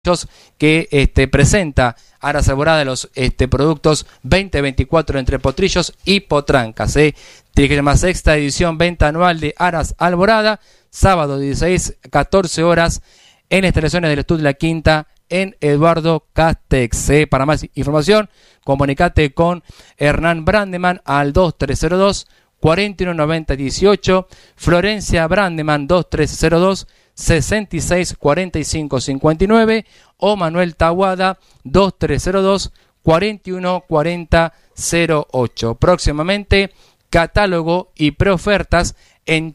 que presenta Aras Alborada los productos 2024 entre potrillos y potrancas. 36ª edición, venta anual de Aras Alborada, sábado 16, 14 horas en instalaciones del Estudio La Quinta en Eduardo Castex. Para más información, comunicate con Hernán Brandeman al 2302 4190 18, Florencia Brandeman 2302 66 45 59 o Manuel Tahuada 2302 41 40 08. Próximamente catálogo y preofertas en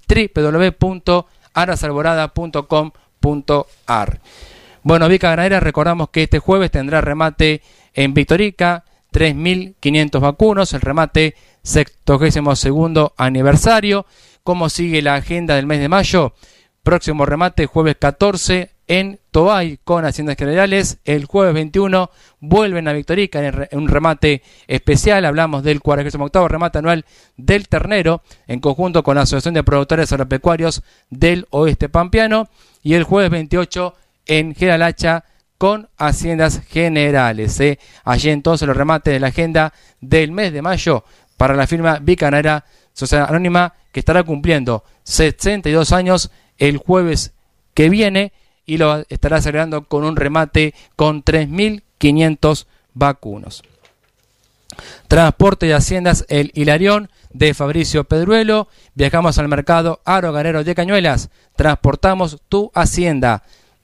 www.arasalborada.com.ar. Bueno, Vica Ganadera, recordamos que este jueves tendrá remate en Victorica, 3.500 vacunos, el remate 62º aniversario. ¿Cómo sigue la agenda del mes de mayo? Próximo remate jueves 14 en Toay con Haciendas Generales. El jueves 21 vuelven a Victorica en un remate especial. Hablamos del 48º remate anual del ternero en conjunto con la Asociación de Productores Agropecuarios del Oeste Pampeano. Y el jueves 28 en Geralacha con Haciendas Generales. Allí entonces los remates de la agenda del mes de mayo para la firma Bicanera Sociedad Anónima, que estará cumpliendo 62 años el jueves que viene y lo estará celebrando con un remate con 3.500 vacunos. Transporte de Haciendas El Hilarión de Fabricio Pedruelo. Viajamos al mercado Aro Ganero de Cañuelas. Transportamos tu hacienda.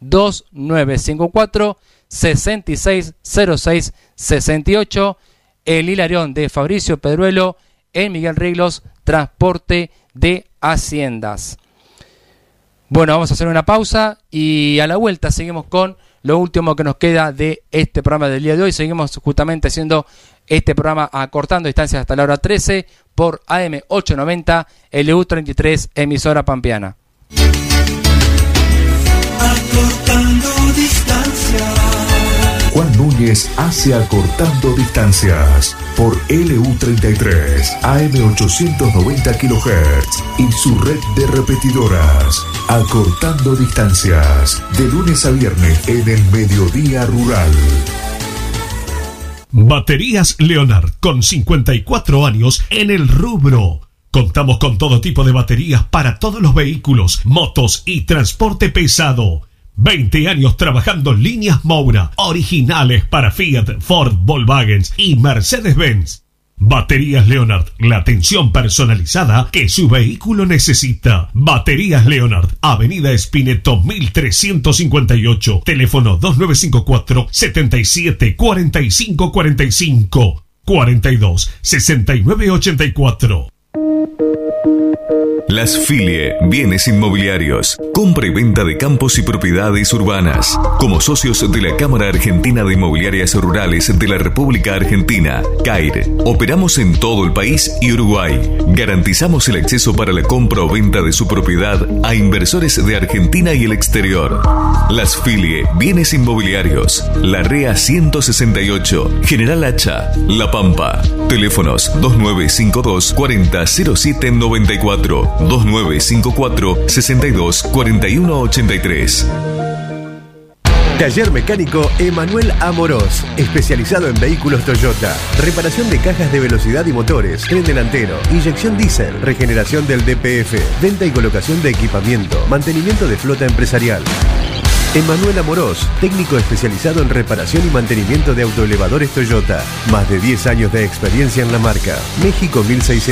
2954 6606 68. El Hilarión de Fabricio Pedruelo en Miguel Riglos, transporte de haciendas. Bueno, vamos a hacer una pausa y a la vuelta seguimos con lo último que nos queda de este programa del día de hoy. Seguimos justamente haciendo este programa acortando distancias hasta la hora 13 por AM 890 LU33, emisora pampeana. Acortando distancias. Juan Núñez hace Acortando Distancias por LU33, AM 890 kHz y su red de repetidoras. Acortando Distancias, de lunes a viernes en el mediodía rural. Baterías Leonard, con 54 años en el rubro. Contamos con todo tipo de baterías para todos los vehículos, motos y transporte pesado. 20 años trabajando líneas Moura, originales para Fiat, Ford, Volkswagen y Mercedes-Benz. Baterías Leonard, la atención personalizada que su vehículo necesita. Baterías Leonard, Avenida Espineto 1358, teléfono 2954 77 45 45 42 69 84. Las Filie Bienes Inmobiliarios, compra y venta de campos y propiedades urbanas. Como socios de la Cámara Argentina de Inmobiliarias Rurales de la República Argentina, CAIR, operamos en todo el país y Uruguay. Garantizamos el acceso para la compra o venta de su propiedad a inversores de Argentina y el exterior. Las Filie Bienes Inmobiliarios, La Rea 168, General Hacha, La Pampa. Teléfonos 2952 40 07 94. 2954 62 41 83. Taller Mecánico Emanuel Amorós, especializado en vehículos Toyota, reparación de cajas de velocidad y motores, tren delantero, inyección diésel, regeneración del DPF, venta y colocación de equipamiento, mantenimiento de flota empresarial. Emanuel Amorós, técnico especializado en reparación y mantenimiento de autoelevadores Toyota. Más de 10 años de experiencia en la marca. México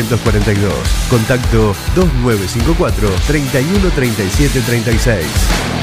1642. Contacto 2954 31 37 36.